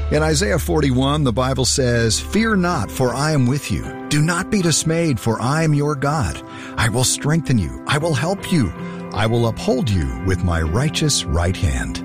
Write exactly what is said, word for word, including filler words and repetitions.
In Isaiah forty-one, the Bible says, "Fear not, for I am with you. Do not be dismayed, for I am your God. I will strengthen you. I will help you. I will uphold you with my righteous right hand."